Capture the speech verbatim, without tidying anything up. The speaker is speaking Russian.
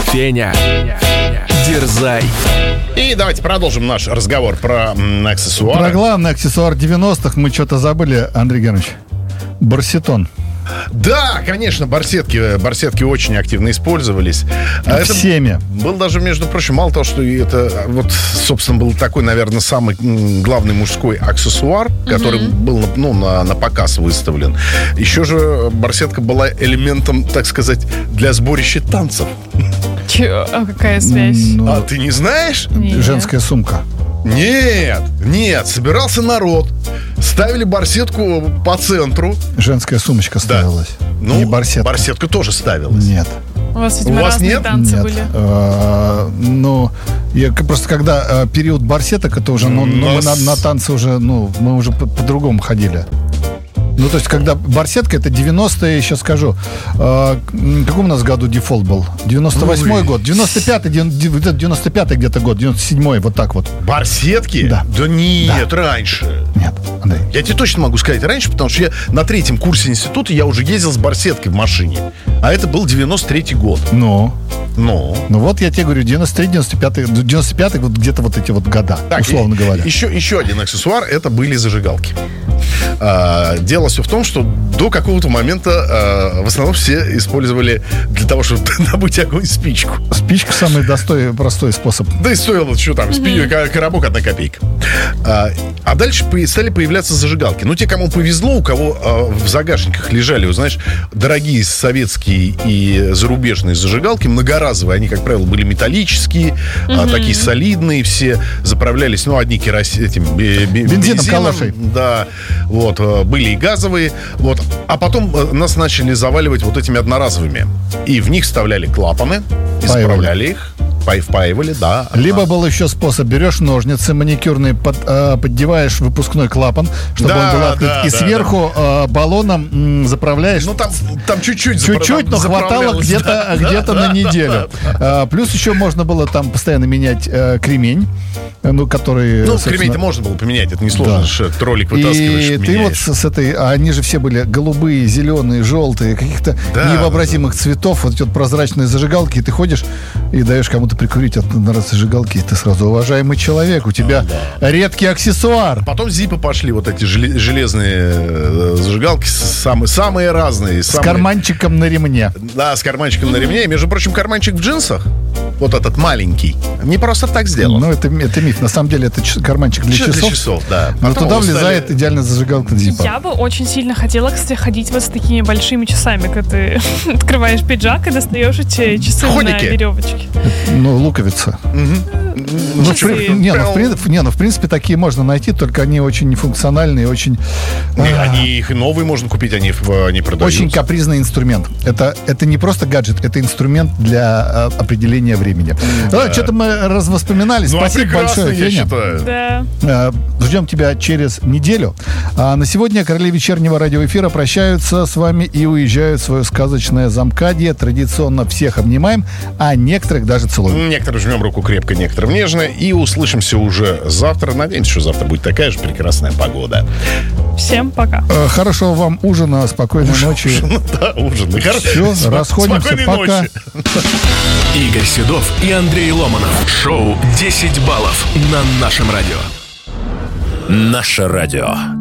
Феня, дерзай. И давайте продолжим наш разговор про м, аксессуары. Про главный аксессуар девяностых мы что-то забыли, Андрей Германович. Барсетон. Да, конечно, барсетки, барсетки очень активно использовались. А это Всеми. был даже, между прочим, мало того, что это вот, собственно, был такой, наверное, самый м, главный мужской аксессуар, который mm-hmm. был ну, на, на показ выставлен. Еще же барсетка была элементом, так сказать, для сборища танцев. Чё? А какая связь? Ну, А ты не знаешь? Нет. женская сумка. Нет, нет, собирался народ, ставили барсетку по центру. Женская сумочка ставилась. Ну, Не барсетка. барсетка тоже ставилась. Нет. У вас, видимо, У вас разные нет? танцы Нет. были. А, ну, я к- просто когда а, период барсеток, это уже, ну, ну, мы на, Нас- на танцы уже, ну, мы уже по- по-другому ходили. Ну, то есть, когда барсетка, это девяностые, сейчас скажу, а, м, каком у нас году дефолт был? девяносто восьмой Ой. год, девяносто пятый, девян- дев- где-то девяносто пятый где-то год, девяносто седьмой, вот так вот. Барсетки? Да. Да нет, раньше. Нет, Андрей. Я тебе точно могу сказать раньше, потому что я на третьем курсе института я уже ездил с барсеткой в машине. А это был девяносто третий год. Ну, Ну. ну вот я тебе говорю, девяносто третий, девяносто пятый, девяносто пятый, вот где-то вот эти вот года, условно и- говоря. Еще, еще один аксессуар, это были зажигалки. А, дело все в том, что до какого-то момента а, в основном все использовали для того, чтобы добыть огонь спичку. Спичка самый достой, простой способ. Да и стоило, что там, спи- ко- коробок одна копейка. А, а дальше по- стали появляться зажигалки. Ну, те, кому повезло, у кого а, в загашниках лежали, вот, знаешь, дорогие советские и зарубежные зажигалки, многоразовые, они, как правило, были металлические, а, такие солидные, все заправлялись, ну, одни керосин, этим, бе- бе- Бензином, калошей. Да, вот, э, были и газовые, вот. А потом э, нас начали заваливать вот этими одноразовыми. И в них вставляли клапаны, Впаивали. исправляли их, пай- впаивали, да. Либо был еще способ, берешь ножницы маникюрные, под- э, поддеваешь выпускной клапан, чтобы Да, он был открыт, да, и да, сверху э, баллоном м, заправляешь. Ну, там, там чуть-чуть Чуть-чуть, запра- но хватало заправлялось, где-то, да, где-то да, на неделю. А, плюс еще можно было там постоянно менять э, кремень, э, ну, который... Ну, собственно, кремень-то можно было поменять, это несложно, Да. что троллик вытаскиваешь, и ты вот меняешь. с, с этой, а они же все были голубые, зеленые, желтые, каких-то Да, невообразимых цветов, вот эти вот прозрачные зажигалки, и ты ходишь и даешь кому-то прикурить от на раз зажигалки, и ты сразу уважаемый человек, у тебя редкий аксессуар. Потом зипы пошли, вот эти желе- железные э, зажигалки, самые, самые разные. С карманчиком на ремне. Да, с карманчиком на ремне. И, между прочим, карманчик в джинсах, вот этот маленький, не просто так сделан. Ну, это, это миф. На самом деле, это ч- карманчик для Чё часов. для часов, да. Но Потом туда его влезает стали- идеально зажигалка Зиппо. Я бы очень сильно хотела, кстати, ходить вот с такими большими часами, когда ты открываешь пиджак и достаешь эти часы Ходики. на веревочке. Ну, луковица. Ну, в, Часы. при- не, ну, в, при- не, ну, в принципе, такие можно найти, только они очень нефункциональные, очень, Не, а, Они их и новые можно купить, они, в- они продаются. очень капризный инструмент. Это, это не просто гаджет, это инструмент для а, определения времени. Да, что-то мы развоспоминались. Ну, а Спасибо прекрасно, большое, я Феня. считаю. Да. Э, Ждем тебя через неделю. А на сегодня короли вечернего радиоэфира прощаются с вами и уезжают в свое сказочное замкадье. Традиционно всех обнимаем, а некоторых даже целуем. Некоторым жмем руку крепко, некоторым нежно. И услышимся уже завтра. Надеемся, что завтра будет такая же прекрасная погода. Всем пока. Э, Хорошего вам ужина, спокойной ночи. Да, ужин. Всё, расходимся, Спокойной пока. ночи. Игорь Седов и Андрей Ломанов. Шоу десять баллов на нашем радио. Наше радио.